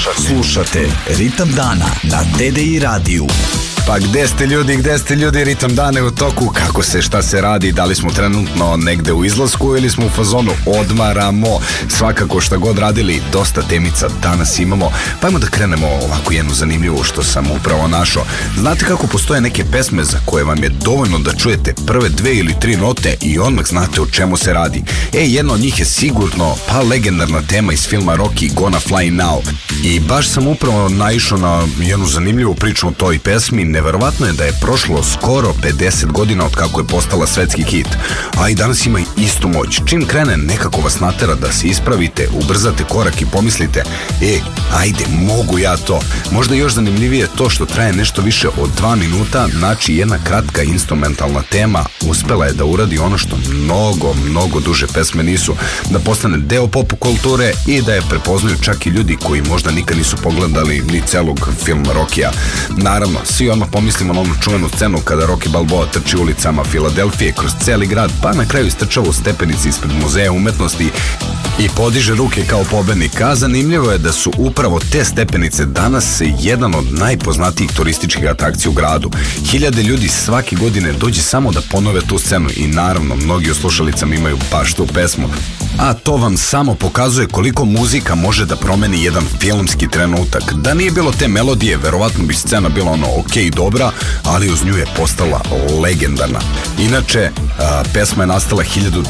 Slušate Ritam dana na TDI radiju. Pa gde ste ljudi, Ritam dana je u toku, kako se, šta se radi, da li smo trenutno negde u izlasku ili smo u fazonu odmaramo, svakako šta god radili, dosta temica danas imamo, pa ajmo da krenemo ovako jednu zanimljivu što sam upravo našao. Znate kako postoje neke pesme za koje vam je dovoljno da čujete prve 2 ili 3 note i odmah znate o čemu se radi? Jedna od njih je sigurno pa legendarna tema iz filma Rocky, Gonna Fly Now. I baš sam upravo naišao na jednu zanimljivu priču o toj pesmi. Neverovatno je da je prošlo skoro 50 godina od kako je postala svetski hit, a i danas ima istu moć. Čim krene, nekako vas natera da se ispravite, ubrzate korak i pomislite, ajde, mogu ja to. Možda još zanimljivije to što traje nešto više od 2 minuta, znači jedna kratka instrumentalna tema uspela je da uradi ono što mnogo duže pesme nisu, da postane deo pop kulture i da je prepoznaju čak i ljudi koji možda nikad nisu pogledali ni celog filma Rockija. Naravno, svi odmah pomislimo na onu čuvenu scenu kada Rocky Balboa trči ulicama Filadelfije kroz celi grad, pa na kraju istrčava u stepenici ispred muzeja umetnosti i podiže ruke kao pobednik. A zanimljivo je da su upravo te stepenice danas jedan od najpoznatijih turističkih atrakcija u gradu. Hiljade ljudi svake godine dođe samo da ponove tu scenu i naravno mnogi u slušalicama imaju baš tu pesmu. A to vam samo pokazuje koliko muzika može da promeni jedan filmski trenutak. Da nije bilo te melodije, verovatno bi scena bila dobra, ali uz nju je postala legendarna. Inače, pesma je nastala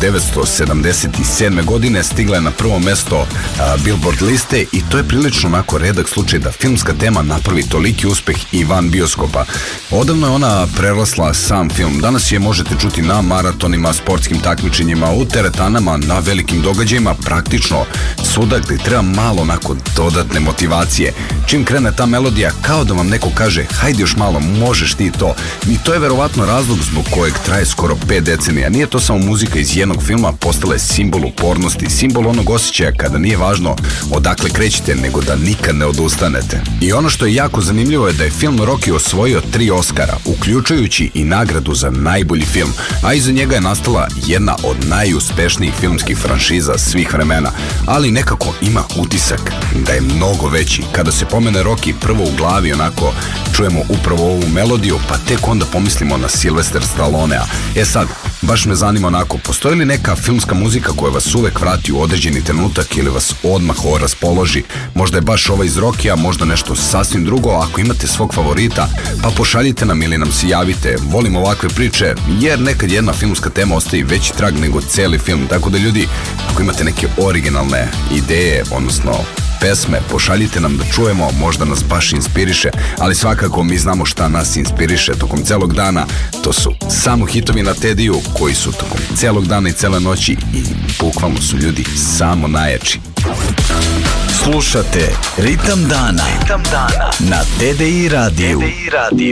1977. godine, stigla je na prvo mesto Billboard liste i to je prilično onako redak slučaj da filmska tema napravi toliki uspeh i van bioskopa. Odavno je ona prerasla sam film. Danas je možete čuti na maratonima, sportskim takmičenjima, u teretanama, na velikim događajima, praktično svuda gde treba malo onako dodatne motivacije. Čim krene ta melodija, kao da vam neko kaže, hajde još malo, možeš ti to. I to je verovatno razlog zbog kojeg traje skoro 5 decenija. Nije to samo muzika iz jednog filma, postala je simbol upornosti, simbol onog osjećaja kada nije važno odakle krećete, nego da nikad ne odustanete. I ono što je jako zanimljivo je da je film Rocky osvojio 3 Oscara, uključujući i nagradu za najbolji film, a iza njega je nastala jedna od najuspešnijih filmskih franšiza svih vremena, ali nekako ima utisak da je mnogo veći. Kada se pomene Rocky, prvo u glavi onako čujemo upravo ovu melodiju, pa tek onda pomislimo na Sylvester Stallonea. Sad, baš me zanima onako, postoji li neka filmska muzika koja vas uvek vrati u određeni trenutak ili vas odmah raspoloži? Možda je baš ova iz Rockija, možda nešto sasvim drugo. Ako imate svog favorita, pa pošaljite nam ili nam se javite. Volim ovakve priče, jer nekad jedna filmska tema ostaje veći trag nego celi film. Tako da ljudi, ako imate neke originalne ideje, odnosno pesme, pošaljite nam da čujemo, možda nas baš inspiriše, ali svakako mi znamo šta nas inspiriše tokom celog dana. To su samo hitovi na TDI-u koji su tokom celog dana i cele noći i bukvalno su ljudi samo najjači. Slušate Ritam dana na TDI radiju.